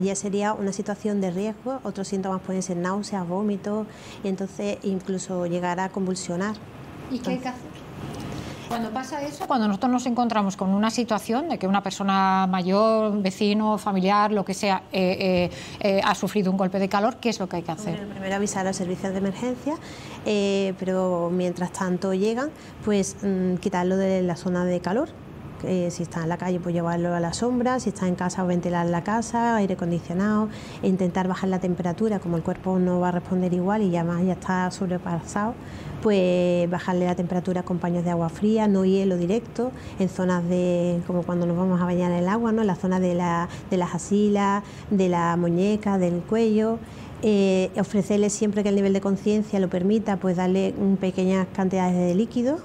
Ya sería una situación de riesgo, otros síntomas pueden ser náuseas, vómitos y entonces incluso llegar a convulsionar. ¿Y qué hay que hacer? Cuando pasa eso, cuando nosotros nos encontramos con una situación de que una persona mayor, vecino, familiar, lo que sea, ha sufrido un golpe de calor, ¿qué es lo que hay que hacer? Bueno, primero avisar a los servicios de emergencia, pero mientras tanto llegan, pues quitarlo de la zona de calor. Si está en la calle, pues llevarlo a la sombra, si está en casa, ventilar la casa, aire acondicionado, e intentar bajar la temperatura. Como el cuerpo no va a responder igual y además ya está sobrepasado, pues bajarle la temperatura con paños de agua fría, no hielo directo, en zonas como cuando nos vamos a bañar en el agua, ¿no? En la zona de las axilas, de la muñeca, del cuello. Ofrecerle, siempre que el nivel de conciencia lo permita, pues darle pequeñas cantidades de líquidos,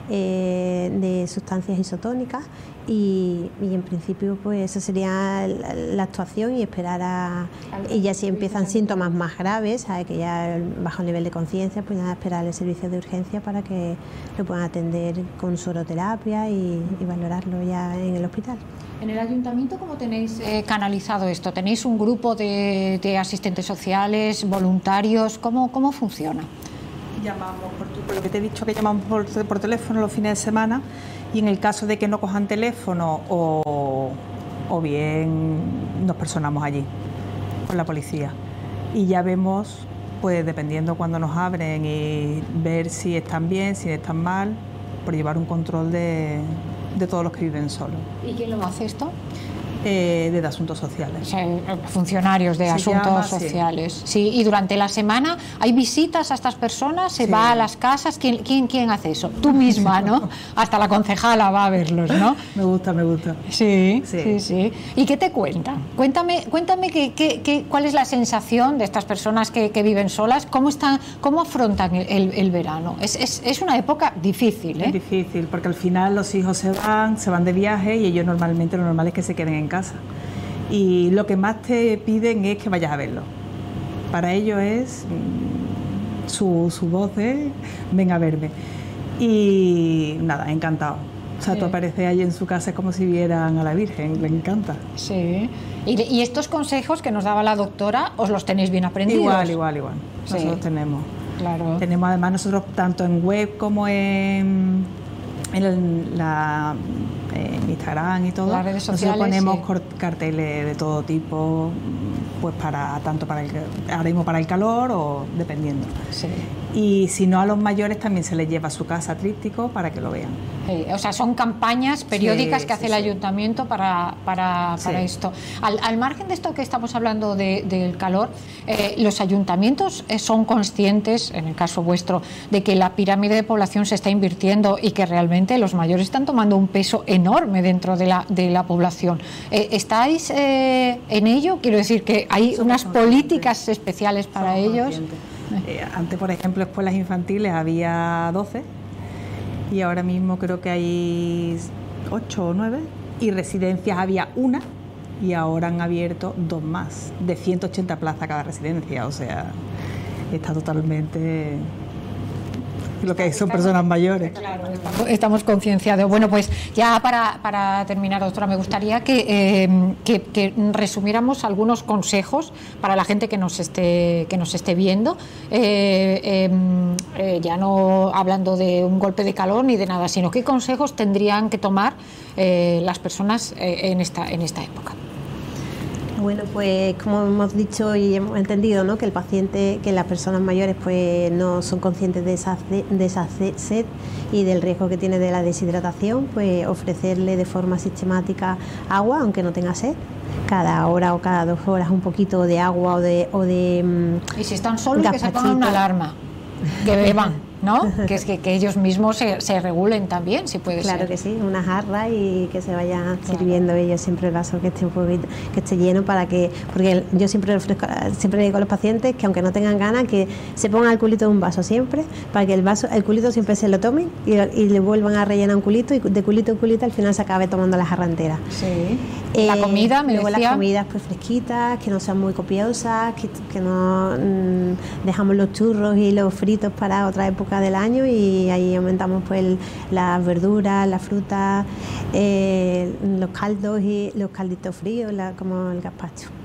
de sustancias isotónicas y en principio pues esa sería la actuación, y esperar y ya si empiezan síntomas más graves, que ya bajo el nivel de conciencia, pues ya esperar el servicio de urgencia para que lo puedan atender con soroterapia y valorarlo ya en el hospital. En el ayuntamiento, ¿cómo tenéis canalizado esto? ¿Tenéis un grupo de asistentes sociales, voluntarios? ¿Cómo funciona? Llamamos, por lo que te he dicho, que llamamos por teléfono los fines de semana, y en el caso de que no cojan teléfono o bien nos personamos allí con la policía y ya vemos, pues dependiendo cuando nos abren, y ver si están bien, si están mal, por llevar un control de todos los que viven solos. ¿Y quién lo hace esto? De Asuntos Sociales. O sea, funcionarios de Asuntos Sociales. Sí. Y durante la semana hay visitas a estas personas, se va a las casas. ¿Quién hace eso? Tú misma, ¿no? Hasta la concejala va a verlos, ¿no? Me gusta. Sí. ¿Y qué te cuentan? Cuéntame cuál es la sensación de estas personas que viven solas, cómo afrontan el verano. Es una época difícil, ¿eh? Es difícil, porque al final los hijos se van de viaje, y ellos normalmente lo normal es que se queden en casa, y lo que más te piden es que vayas a verlo. Para ellos es su voz es ven a verme, y nada, encantado. O sea, tú apareces allí en su casa, es como si vieran a la Virgen, le encanta. Sí. ¿Y estos consejos que nos daba la doctora, os los tenéis bien aprendidos? Igual. Nosotros tenemos. Claro. Tenemos además nosotros, tanto en web como en Instagram y todo, las redes sociales, nosotros ponemos carteles de todo tipo, pues ahora mismo para el calor o dependiendo. Sí. Y si no, a los mayores también se les lleva a su casa tríptico para que lo vean. O sea, son campañas periódicas que hace el ayuntamiento para esto. Al margen de esto que estamos hablando del calor, los ayuntamientos son conscientes, en el caso vuestro, de que la pirámide de población se está invirtiendo y que realmente los mayores están tomando un peso enorme dentro de la población. ¿Estáis en ello? Quiero decir que hay unas políticas especiales para ellos. Antes, por ejemplo, escuelas infantiles había 12 y ahora mismo creo que hay 8 o 9, y residencias había una y ahora han abierto 2 más, de 180 plazas cada residencia. O sea, está totalmente lo que son personas mayores. Claro, estamos concienciados. Bueno, pues ya para terminar, doctora, me gustaría que resumiéramos algunos consejos para la gente que nos esté viendo, ya no hablando de un golpe de calor ni de nada, sino qué consejos tendrían que tomar las personas en esta época. Bueno, pues como hemos dicho y hemos entendido, ¿no?, que el paciente, que las personas mayores pues no son conscientes de esa sed y del riesgo que tiene de la deshidratación, pues ofrecerle de forma sistemática agua, aunque no tenga sed, cada hora o cada 2 horas un poquito de agua o de y si están solos, que se pongan una alarma, que beban, ¿no? que ellos mismos se regulen también, si puede ser. Claro que sí, una jarra, y que se vayan sirviendo ellos siempre el vaso que esté un poquito, que esté lleno, porque yo siempre digo a los pacientes que aunque no tengan ganas, que se pongan el culito de un vaso siempre, para que el culito siempre se lo tomen y le vuelvan a rellenar un culito, y de culito en culito al final se acabe tomando la jarra entera. Sí. La comida, me luego decía. Las comidas pues fresquitas, que no sean muy copiosas, que no dejamos los churros y los fritos para otra época del año, y ahí aumentamos pues las verduras, las frutas, los caldos y los calditos fríos, como el gazpacho.